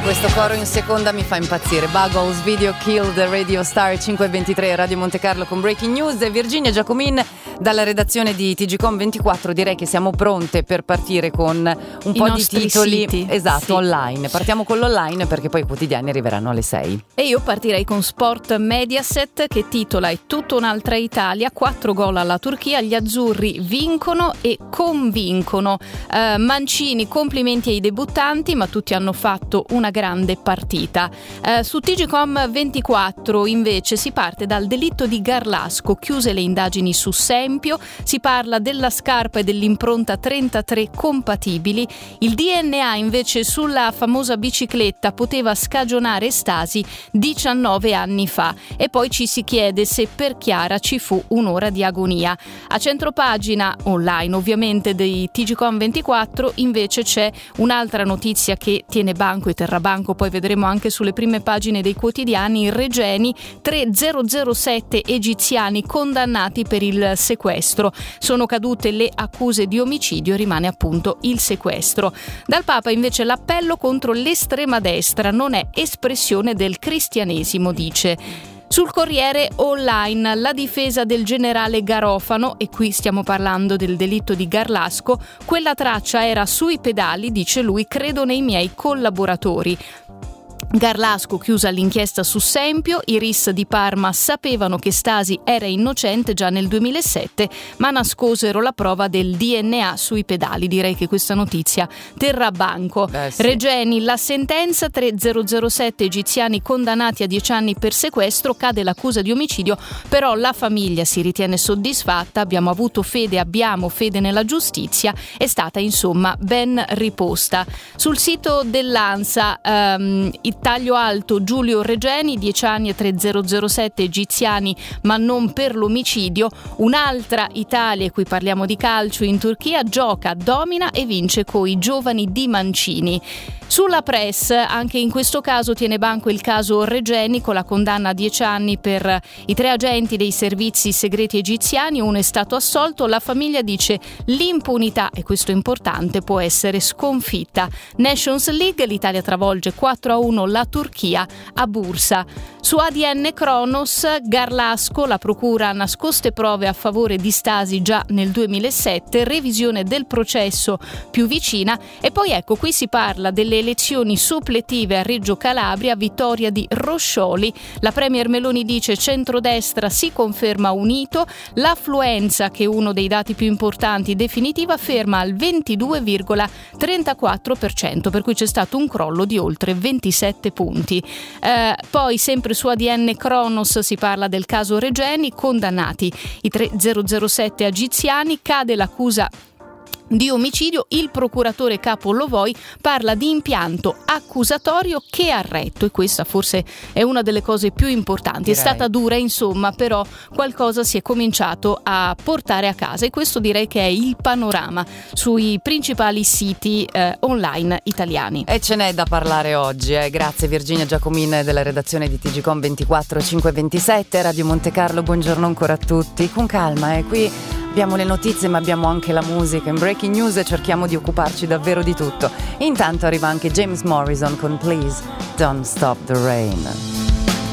questo coro in seconda mi fa impazzire. Buggles, Video Killed Radio Star 523 Radio Monte Carlo con Breaking News e Virginia Giacomin dalla redazione di TGcom24. Direi che siamo pronte per partire con un po' di titoli siti. Esatto, sì. Online. Partiamo con l'online perché poi i quotidiani arriveranno alle 6. E io partirei con Sport Mediaset che titola "È tutta un'altra Italia, 4 gol alla Turchia, gli azzurri vincono e convincono". Mancini, complimenti ai debuttanti, ma tutti hanno fatto una grande partita. Su TGcom24 invece si parte dal delitto di Garlasco, chiuse le indagini su Sempio, si parla della scarpa e dell'impronta 33 compatibili. Il DNA invece sulla famosa bicicletta poteva scagionare stasi 19 anni fa, e poi ci si chiede se per Chiara ci fu un'ora di agonia. A centropagina online ovviamente dei TGcom24 invece c'è un'altra notizia che tiene banco e terrà banco, poi vedremo anche sulle prime pagine dei quotidiani. Regeni, 3007 egiziani condannati per il sequestro. Sono cadute le accuse di omicidio, rimane appunto il sequestro. Dal Papa invece l'appello contro l'estrema destra non è espressione del cristianesimo, dice. Sul Corriere Online la difesa del generale Garofano, e qui stiamo parlando del delitto di Garlasco, quella traccia era sui pedali, dice lui, credo nei miei collaboratori. Garlasco chiusa l'inchiesta su Sempio, i RIS di Parma sapevano che Stasi era innocente già nel 2007, ma nascosero la prova del DNA sui pedali. Direi che questa notizia terrà banco. Sì. Regeni, la sentenza, 3007 egiziani condannati a 10 anni per sequestro, cade l'accusa di omicidio, però la famiglia si ritiene soddisfatta, abbiamo fede nella giustizia, è stata insomma ben riposta. Sul sito dell'ANSA il taglio alto, Giulio Regeni, 10 anni e 3007 egiziani, ma non per l'omicidio. Un'altra Italia, e qui parliamo di calcio, in Turchia gioca, domina e vince coi giovani di Mancini. Sulla Press, anche in questo caso tiene banco il caso Regeni, con la condanna a 10 anni per i 3 agenti dei servizi segreti egiziani, uno è stato assolto. La famiglia dice l'impunità, e questo è importante, può essere sconfitta. Nations League, l'Italia travolge 4-1 la Turchia a Bursa. Su ADN Kronos, Garlasco, la procura ha nascoste prove a favore di Stasi già nel 2007, revisione del processo più vicina. E poi ecco, qui si parla delle elezioni suppletive a Reggio Calabria, vittoria di Roscioli. La premier Meloni dice centrodestra si conferma unito, l'affluenza, che è uno dei dati più importanti, definitiva, ferma al 22,34%, per cui c'è stato un crollo di oltre 27 punti. Poi sempre su ADN Kronos si parla del caso Regeni, condannati i 3007 egiziani, cade l'accusa di omicidio, il procuratore capo Lovoi parla di impianto accusatorio che ha retto, e questa forse è una delle cose più importanti. Direi. È stata dura insomma, però qualcosa si è cominciato a portare a casa, e questo direi che è il panorama sui principali siti online italiani. E ce n'è da parlare oggi, Grazie Virginia Giacomin della redazione di TGcom24 527 Radio Monte Carlo. Buongiorno ancora a tutti. Con calma, qui abbiamo le notizie ma abbiamo anche la musica in Breaking News e cerchiamo di occuparci davvero di tutto. Intanto arriva anche James Morrison con Please Don't Stop the Rain.